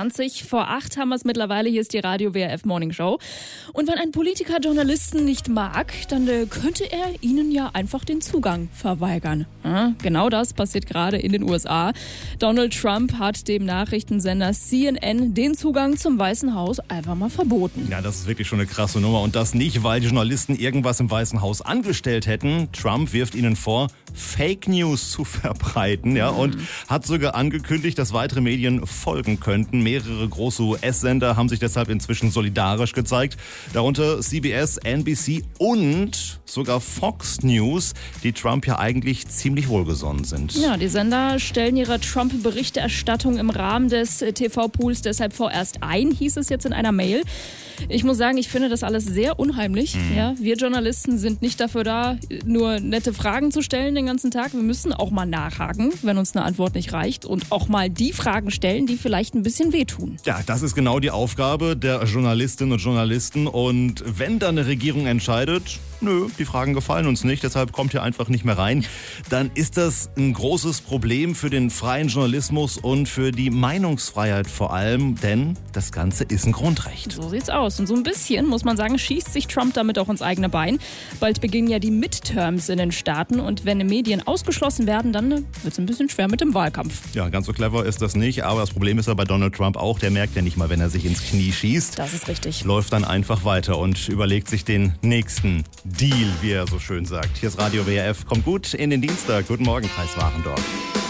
7:20. Vor 8 haben wir es mittlerweile. Hier ist die Radio WRF Morning Show. Und wenn ein Politiker Journalisten nicht mag, dann könnte er ihnen ja einfach den Zugang verweigern. Ja, genau das passiert gerade in den USA. Donald Trump hat dem Nachrichtensender CNN den Zugang zum Weißen Haus einfach mal verboten. Ja, das ist wirklich schon eine krasse Nummer. Und das nicht, weil die Journalisten irgendwas im Weißen Haus angestellt hätten. Trump wirft ihnen vor, Fake News zu verbreiten, ja, und hat sogar angekündigt, dass weitere Medien folgen könnten. Mehrere große US-Sender haben sich deshalb inzwischen solidarisch gezeigt, darunter CBS, NBC und sogar Fox News, die Trump ja eigentlich ziemlich wohlgesonnen sind. Ja, die Sender stellen ihre Trump-Berichterstattung im Rahmen des TV-Pools deshalb vorerst ein, hieß es jetzt in einer Mail. Ich muss sagen, ich finde das alles sehr unheimlich. Ja, wir Journalisten sind nicht dafür da, nur nette Fragen zu stellen den ganzen Tag. Wir müssen auch mal nachhaken, wenn uns eine Antwort nicht reicht und auch mal die Fragen stellen, die vielleicht ein bisschen wehtun. Ja, das ist genau die Aufgabe der Journalistinnen und Journalisten. Und wenn dann eine Regierung entscheidet, nö, die Fragen gefallen uns nicht, deshalb kommt ihr einfach nicht mehr rein, dann ist das ein großes Problem für den freien Journalismus und für die Meinungsfreiheit vor allem, denn das Ganze ist ein Grundrecht. So sieht's aus. Und so ein bisschen, muss man sagen, schießt sich Trump damit auch ins eigene Bein. Bald beginnen ja die Midterms in den Staaten und wenn Medien ausgeschlossen werden, dann wird es ein bisschen schwer mit dem Wahlkampf. Ja, ganz so clever ist das nicht, aber das Problem ist ja bei Donald Trump auch, der merkt ja nicht mal, wenn er sich ins Knie schießt. Das ist richtig. Läuft dann einfach weiter und überlegt sich den nächsten Deal, wie er so schön sagt. Hier ist Radio WRF. Kommt gut in den Dienstag. Guten Morgen, Kreis Warendorf.